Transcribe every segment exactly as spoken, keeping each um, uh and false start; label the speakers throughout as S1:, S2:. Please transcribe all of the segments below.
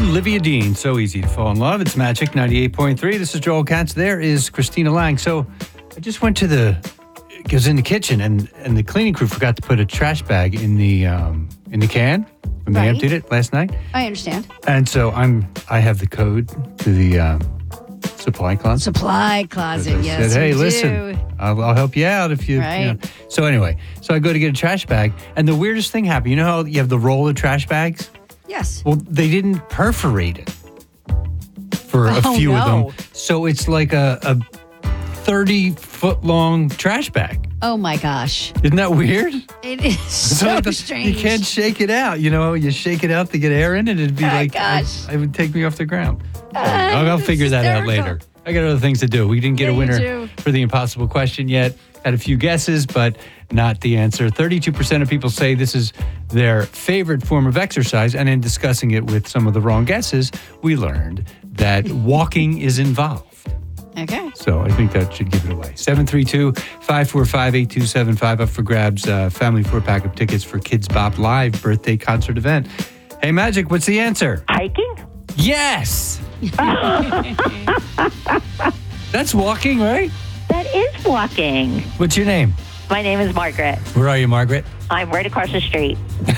S1: Olivia Dean. So easy to fall in love. It's Magic ninety-eight point three. This is Joel Katz. There is Christina Lang. So I just went to the, I was in the kitchen and, and the cleaning crew forgot to put a trash bag in the um, in the can when they
S2: Right.
S1: emptied it last night.
S2: I understand.
S1: And so I'm I have the code to the um, supply closet.
S2: Supply closet,
S1: I
S2: yes.
S1: said, hey,
S2: you
S1: listen,
S2: do.
S1: I'll, I'll help you out if you,
S2: Right.
S1: you know. So anyway, so I go to get a trash bag, and the weirdest thing happened. You know how you have the roll of trash bags?
S2: Yes.
S1: Well, they didn't perforate it for a
S2: Oh,
S1: few
S2: no.
S1: of them. So it's like a, a thirty-foot-long trash bag.
S2: Oh, my gosh.
S1: Isn't that weird?
S2: It is so
S1: like the-
S2: strange.
S1: You can't shake it out. You know, you shake it out to get air in it. It'd be
S2: Oh,
S1: like,
S2: gosh.
S1: I- it would take me off the ground. So
S2: Uh,
S1: I'll, I'll
S2: it's
S1: figure that out
S2: hysterical.
S1: later. I got other things to do. We didn't get
S2: Yeah,
S1: a
S2: you
S1: winner
S2: do.
S1: for the impossible question yet. Had a few guesses, but not the answer. thirty-two percent of people say this is their favorite form of exercise. And in discussing it with some of the wrong guesses, we learned that walking is involved.
S2: Okay.
S1: So I think that should give it away. seven three two, five four five, eight two seven five up for grabs. Uh, family four-pack of tickets for Kids Bop Live birthday concert event. Hey, Magic, what's the answer?
S3: Hiking?
S1: Yes! That's walking, right?
S3: That is walking.
S1: What's your name?
S3: My name is Margaret.
S1: Where are you, Margaret?
S3: I'm right across the street.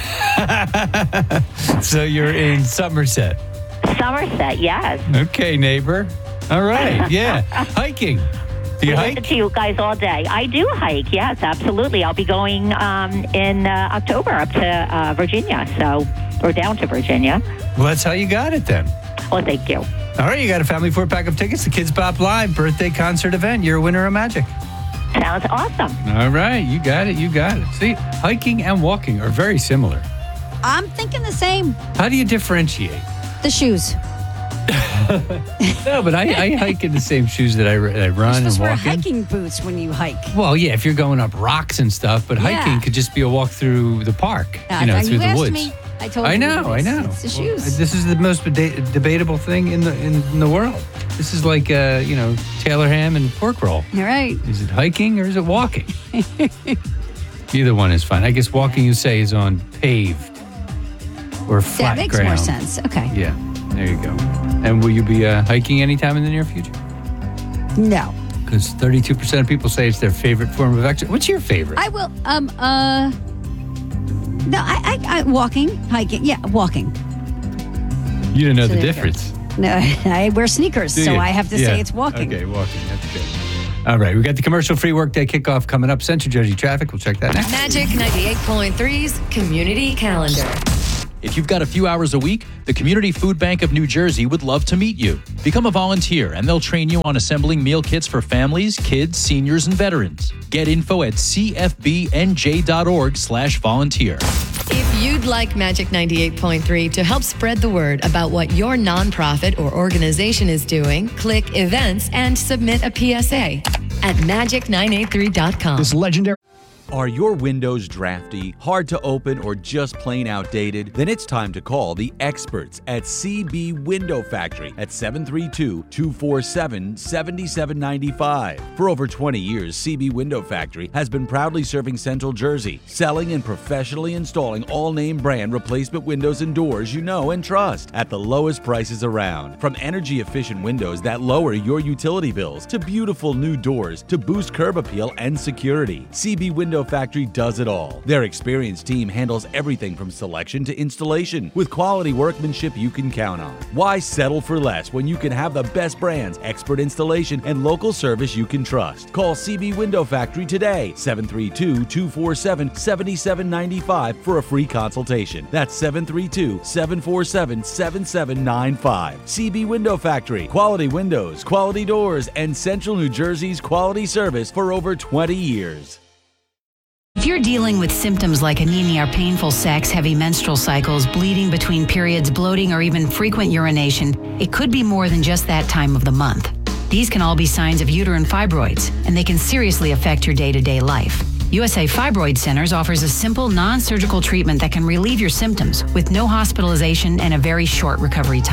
S1: So you're in Somerset.
S3: Somerset, yes.
S1: Okay, neighbor. All right, yeah. Hiking. Do you
S3: I
S1: hike?
S3: listen to you guys all day. I do hike, yes, absolutely. I'll be going um, in uh, October up to uh, Virginia, so or down to Virginia.
S1: Well, that's how you got it then.
S3: Well, thank you.
S1: All right, you got a family four-pack of tickets to Kids Bop Live birthday concert event. You're a winner of Magic.
S3: Sounds awesome.
S1: All right, you got it, you got it. See, hiking and walking are very similar.
S2: I'm thinking the same.
S1: How do you differentiate?
S2: The shoes.
S1: No, but I, I hike in the same shoes that I, I run
S2: You're
S1: and
S2: supposed to wear
S1: walk in.
S2: hiking boots when you hike.
S1: Well, yeah, if you're going up rocks and stuff, but
S2: Yeah.
S1: hiking could just be a walk through the park,
S2: Uh,
S1: you know,
S2: and
S1: through
S2: you
S1: the
S2: asked
S1: woods.
S2: me. I told
S1: I
S2: you.
S1: know, I
S2: it's-
S1: know.
S2: It's the
S1: Well,
S2: shoes.
S1: this is the most deba- debatable thing in the in, in the world. This is like, uh, you know, Taylor ham and pork roll.
S2: All right.
S1: Is it hiking or is it walking? Either one is fine. I guess walking, you say, is on paved or flat
S2: That makes
S1: ground.
S2: more sense. Okay.
S1: Yeah, there you go. And will you be uh, hiking anytime in the near future?
S2: No.
S1: Because thirty-two percent of people say it's their favorite form of exercise. What's your favorite?
S2: I will. Um. Uh. No. I. I. I walking, hiking. Yeah, walking.
S1: you didn't know
S2: So
S1: the
S2: there you go.
S1: difference.
S2: No, I wear sneakers,
S1: Do
S2: so
S1: you?
S2: I have to
S1: Yeah.
S2: say it's walking.
S1: Okay, walking. That's good. All right, we got the commercial-free workday kickoff coming up. Central Jersey traffic. We'll check that next.
S4: Magic ninety-eight point three's Community Calendar.
S5: If you've got a few hours a week, the Community Food Bank of New Jersey would love to meet you. Become a volunteer, and they'll train you on assembling meal kits for families, kids, seniors, and veterans. Get info at c f b n j dot org slash volunteer.
S4: If you'd like Magic ninety-eight point three to help spread the word about what your nonprofit or organization is doing, click events and submit a P S A at magic nine eight three dot com.
S6: This legendary.
S7: Are your windows drafty, hard to open, or just plain outdated? Then it's time to call the experts at C B Window Factory at seven three two, two four seven, seven seven nine five. For over twenty years, C B Window Factory has been proudly serving Central Jersey, selling and professionally installing all name brand replacement windows and doors you know and trust at the lowest prices around. From energy efficient windows that lower your utility bills to beautiful new doors to boost curb appeal and security, C B Window Factory does it all. Their experienced team handles everything from selection to installation with quality workmanship you can count on. Why settle for less when you can have the best brands, expert installation, and local service you can trust? Call C B Window Factory today, seven three two, two four seven, seven seven nine five for a free consultation. That's seven three two, seven four seven, seven seven nine five. C B Window Factory, quality windows, quality doors, and Central New Jersey's quality service for over twenty years.
S8: If you're dealing with symptoms like anemia, painful sex, heavy menstrual cycles, bleeding between periods, bloating, or even frequent urination, it could be more than just that time of the month. These can all be signs of uterine fibroids, and they can seriously affect your day-to-day life. U S A Fibroid Centers offers a simple, non-surgical treatment that can relieve your symptoms with no hospitalization and a very short recovery time.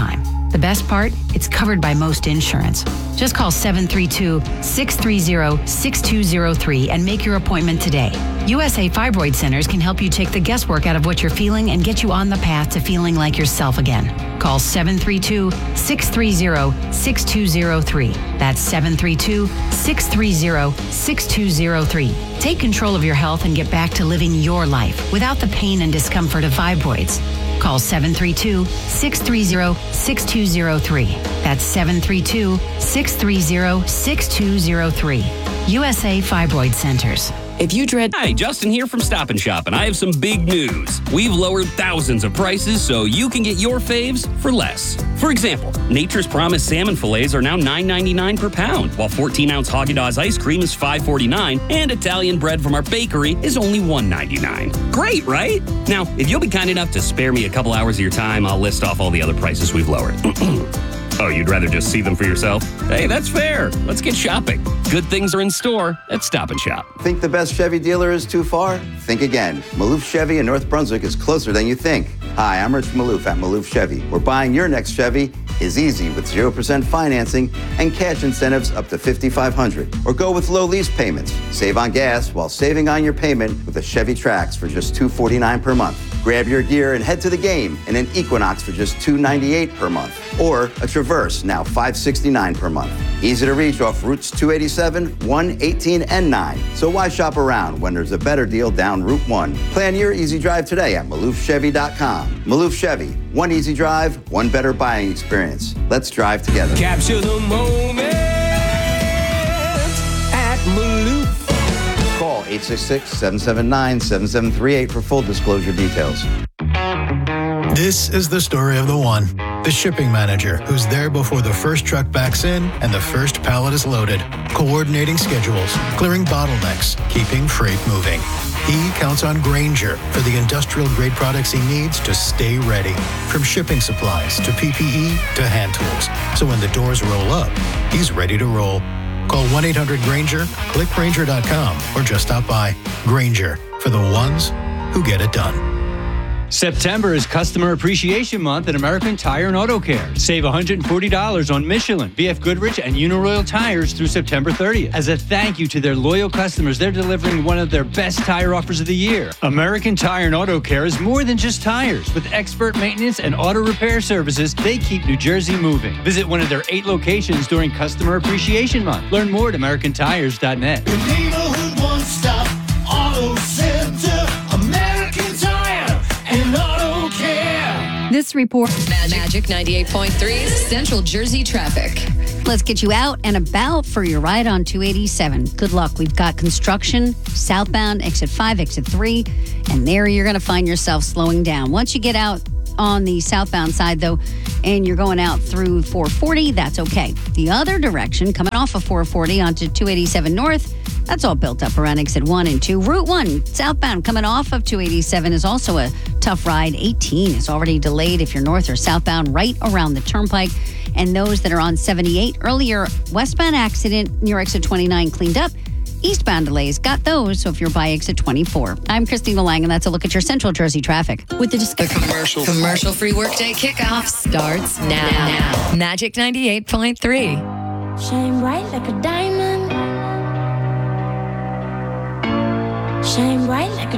S8: The best part? It's covered by most insurance. Just call seven three two, six three zero, six two zero three and make your appointment today. U S A Fibroid Centers can help you take the guesswork out of what you're feeling and get you on the path to feeling like yourself again. Call seven three two, six three zero, six two zero three. That's seven three two, six three zero, six two zero three. Take control of your health and get back to living your life without the pain and discomfort of fibroids. Call seven three two, six three zero, six two zero three. That's seven three two, six three zero, six two zero three. U S A Fibroid Centers.
S6: If you dread... Hi, Justin here from Stop and Shop, and I have some big news. We've lowered thousands of prices so you can get your faves for less. For example, Nature's Promise salmon fillets are now nine ninety-nine per pound, while fourteen ounce Haagen-Dazs ice cream is five forty-nine, and Italian bread from our bakery is only one ninety-nine. Great, right? Now, if you'll be kind enough to spare me a couple hours of your time, I'll list off all the other prices we've lowered. Oh, you'd rather just see them for yourself? Hey, that's fair. Let's get shopping. Good things are in store at Stop and Shop.
S9: Think the best Chevy dealer is too far? Think again. Maloof Chevy in North Brunswick is closer than you think. Hi, I'm Rich Maloof at Maloof Chevy, where buying your next Chevy is easy with zero percent financing and cash incentives up to fifty-five hundred dollars. Or go with low lease payments. Save on gas while saving on your payment with a Chevy Trax for just two forty-nine per month. Grab your gear and head to the game in an Equinox for just two ninety-eight per month. Or a Traverse, now five sixty-nine per month. Easy to reach off routes two eighty-seven, one eighteen, and nine. So why shop around when there's a better deal down Route one? Plan your easy drive today at maloof chevy dot com. Maloof Chevy, one easy drive, one better buying experience. Let's drive together.
S10: Capture the moment at Maloof.
S9: Call eight six six, seven seven nine, seven seven three eight for full disclosure details.
S11: This is the story of the one, the shipping manager who's there before the first truck backs in and the first pallet is loaded, coordinating schedules, clearing bottlenecks, keeping freight moving. He counts on Grainger for the industrial-grade products he needs to stay ready, from shipping supplies to P P E to hand tools. So when the doors roll up, he's ready to roll. Call one eight hundred Grainger, click Grainger dot com, or just stop by. Grainger, for the ones who get it done.
S1: September is Customer Appreciation Month at American Tire and Auto Care. Save one hundred forty dollars on Michelin, B F Goodrich, and Uniroyal tires through September thirtieth. As a thank you to their loyal customers, they're delivering one of their best tire offers of the year. American Tire and Auto Care is more than just tires. With expert maintenance and auto repair services, they keep New Jersey moving. Visit one of their eight locations during Customer Appreciation Month. Learn more at american tires dot net.
S10: Your neighborhood one-stop auto center, American Tire and Auto Care.
S2: This report.
S4: Magic ninety-eight point three Central Jersey traffic.
S2: Let's get you out and about for your ride on two eighty-seven. Good luck. We've got construction, southbound, exit five, exit three, and there you're going to find yourself slowing down. Once you get out on the southbound side, though, and you're going out through four forty, that's okay. The other direction, coming off of four forty onto two eighty-seven North, that's all built up around exit one and two. Route one, southbound, coming off of two eighty-seven is also a tough ride. eighteen is already delayed if you're north or southbound, right around the turnpike. And those that are on seventy-eight, earlier westbound accident near exit twenty-nine cleaned up. Eastbound delays, got those, so if you're by exit twenty-four. I'm Christina Lang, and that's a look at your Central Jersey traffic.
S4: With the, the commercial commercial free workday kickoff starts now. now. Magic ninety-eight point three.
S12: Shine bright like a diamond. Shine bright like a